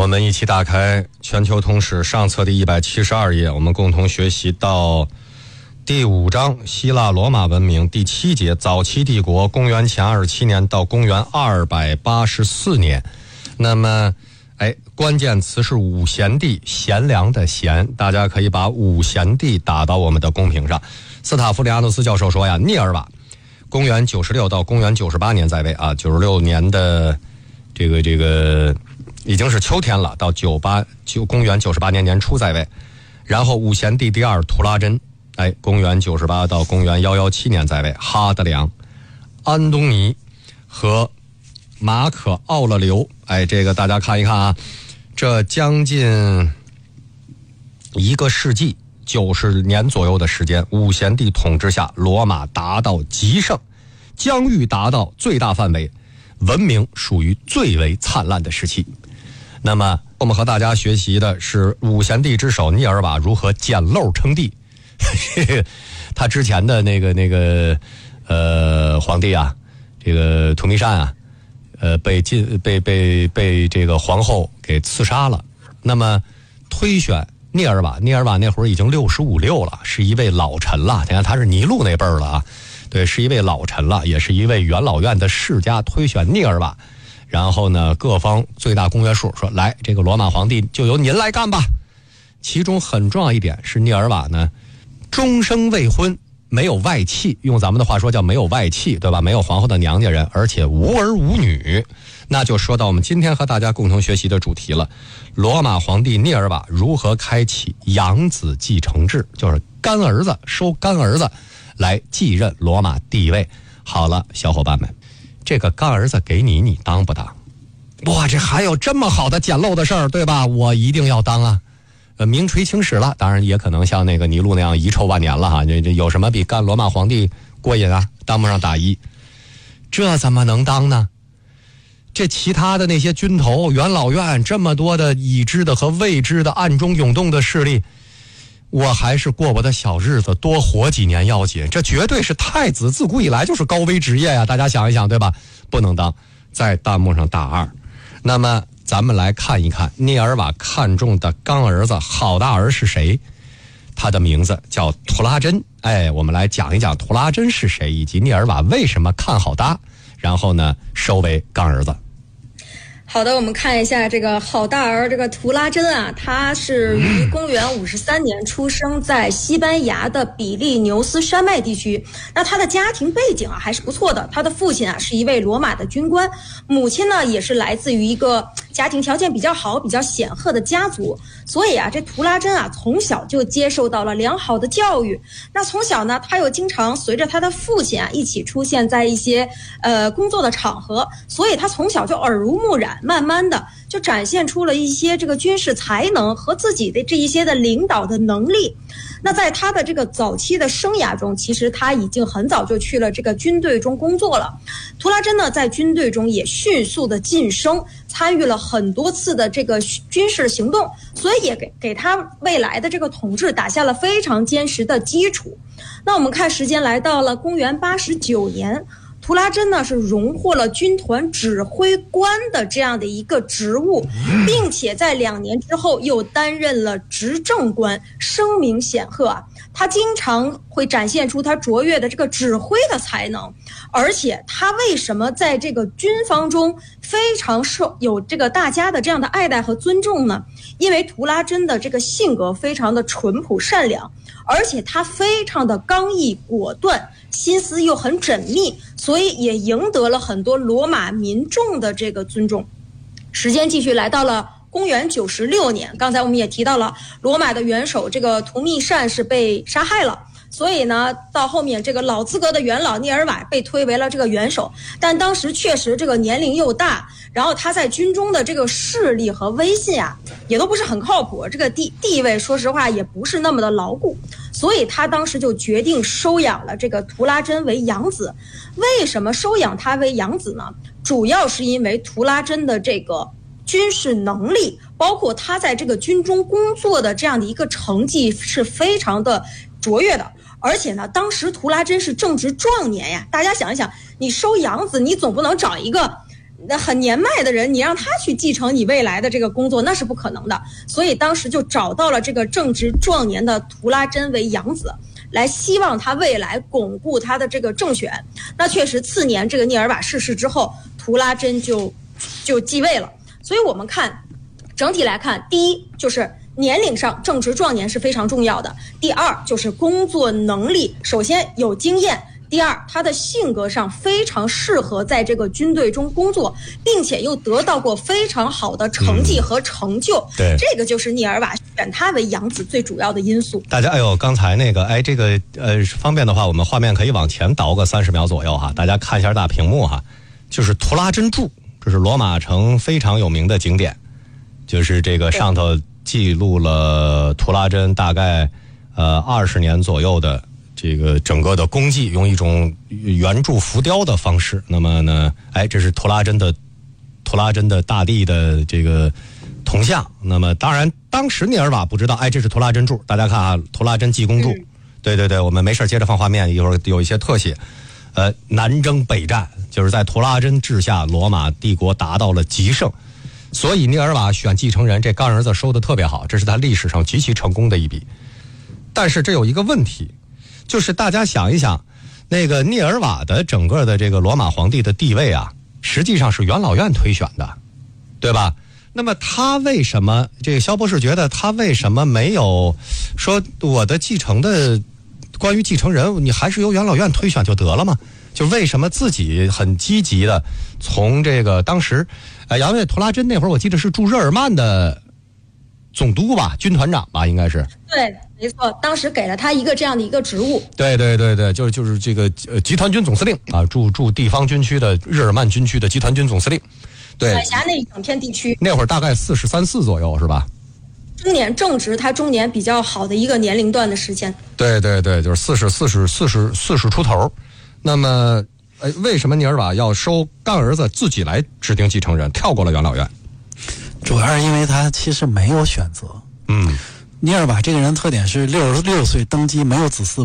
我们一起打开全球通史上册第172页，我们共同学习到第5章希腊罗马文明第7节早期帝国，公元前27年到公元284年。那么关键词是五贤帝，贤良的贤，大家可以把五贤帝打到我们的公屏上。斯塔夫里亚诺斯教授说呀，涅尔瓦公元96到公元98年在位啊，96年的这个已经是秋天了，到公元98年年初在位。然后五贤帝第二图拉真，公元98到公元117年在位。哈德良、安东尼和马可奥勒留，这个大家看一看啊，这将近1个世纪90年左右的时间，五贤帝统治下，罗马达到极盛，疆域达到最大范围，文明属于最为灿烂的时期。那么我们和大家学习的是五贤帝之首涅尔瓦如何捡漏称帝。他之前的那个皇帝啊，这个图密善啊，被这个皇后给刺杀了。那么推选涅尔瓦那会儿已经65、6了，是一位老臣了。你看他是尼禄那辈儿了啊，对，是一位老臣了，也是一位元老院的世家，推选涅尔瓦。然后呢，各方最大公约数说，来，这个罗马皇帝就由您来干吧。其中很重要一点是，涅尔瓦呢终生未婚，没有外戚，用咱们的话说叫没有外戚，对吧？没有皇后的娘家人，而且无儿无女。那就说到我们今天和大家共同学习的主题了，罗马皇帝涅尔瓦如何开启养子继承制，就是干儿子收干儿子来继任罗马帝位。好了，小伙伴们，这个干儿子给你，你当不当？哇，这还有这么好的捡漏的事儿，对吧？我一定要当啊！名垂青史了，当然也可能像那个尼禄那样遗臭万年了哈。这有什么比干罗马皇帝过瘾啊？当不上打一，这怎么能当呢？这其他的那些军头、元老院这么多的已知的和未知的暗中涌动的势力，我还是过我的小日子，多活几年要紧。这绝对是太子自古以来就是高危职业呀，大家想一想，对吧？不能当，在弹幕上打2。那么咱们来看一看涅尔瓦看中的干儿子好大儿是谁。他的名字叫图拉真。我们来讲一讲图拉真是谁，以及涅尔瓦为什么看好他，然后呢收为干儿子。 好的，我们看一下这个好大儿，这个图拉真啊，他是于公元53年出生在西班牙的比利牛斯山脉地区。那他的家庭背景啊还是不错的，他的父亲啊是一位罗马的军官，母亲呢也是来自于一个家庭条件比较好、比较显赫的家族。所以啊，这图拉真啊从小就接受到了良好的教育。那从小呢，他又经常随着他的父亲啊一起出现在一些工作的场合，所以他从小就耳濡目染，慢慢的就展现出了一些这个军事才能和自己的这一些的领导的能力。那在他的这个早期的生涯中，其实他已经很早就去了这个军队中工作了。图拉真呢，在军队中也迅速的晋升，参与了很多次的这个军事行动，所以也给他未来的这个统治打下了非常坚实的基础。那我们看时间来到了公元89年，图拉真呢是荣获了军团指挥官的这样的一个职务，并且在2年之后又担任了执政官，声名显赫啊。他经常会展现出他卓越的这个指挥的才能，而且他为什么在这个军方中非常有这个大家的这样的爱戴和尊重呢？因为图拉真的这个性格非常的淳朴善良，而且他非常的刚毅果断，心思又很缜密，所以也赢得了很多罗马民众的这个尊重。时间继续来到了公元96年，刚才我们也提到了罗马的元首这个图密善是被杀害了，所以呢到后面这个老资格的元老涅尔瓦被推为了这个元首，但当时确实这个年龄又大，然后他在军中的这个势力和威信啊也都不是很靠谱，这个地位说实话也不是那么的牢固，所以他当时就决定收养了这个图拉真为养子。为什么收养他为养子呢？主要是因为图拉真的这个军事能力，包括他在这个军中工作的这样的一个成绩是非常的卓越的。而且呢，当时图拉真是正值壮年呀，大家想一想，你收养子，你总不能找一个很年迈的人，你让他去继承你未来的这个工作，那是不可能的。所以当时就找到了这个正值壮年的图拉真为养子，来希望他未来巩固他的这个政权。那确实次年这个聂尔瓦逝世之后，图拉真就继位了。所以我们看整体来看，第一就是年龄上正值壮年是非常重要的，第二就是工作能力，首先有经验，第二他的性格上非常适合在这个军队中工作，并且又得到过非常好的成绩和成就。 对， 这个就是聂尔瓦选他为养子最主要的因素。 大家刚才那个这个方便的话，我们画面可以往前倒个30秒左右哈，大家看一下大屏幕哈，就是图拉真柱，这是罗马城非常有名的景点，就是这个上头记录了图拉真大概20年左右的这个整个的功绩，用一种圆柱浮雕的方式。那么呢，这是图拉真的大帝的这个铜像。那么当然，当时聂尔瓦不知道，这是图拉真柱。大家看啊，图拉真济公柱。对，我们没事接着放画面，一会儿有一些特写。南征北战，就是在图拉真治下，罗马帝国达到了极盛。所以聂尔瓦选继承人，这干儿子收的特别好，这是他历史上极其成功的一笔。但是这有一个问题，就是大家想一想，那个聂尔瓦的整个的这个罗马皇帝的地位啊，实际上是元老院推选的，对吧？那么他为什么，这个萧博士觉得他为什么没有说我的继承的关于继承人，你还是由元老院推选就得了吗？就为什么自己很积极的从这个当时因为图拉真那会儿我记得是驻日耳曼的总督吧，军团长吧，应该是。对， 没错，当时给了他一个这样的一个职务。 对，就是这个集团军总司令啊，驻地方军区的日耳曼军区的集团军总司令。对， 管辖那一整片地区。 那会儿大概43、4左右是吧？ 中年正值他中年比较好的一个年龄段的时间。 对，就是40出头。那么，为什么聂尔瓦要收干儿子自己来指定继承人，跳过了元老院？ 主要是因为他其实没有选择。聂尔瓦这个人特点是66岁登基，没有子嗣，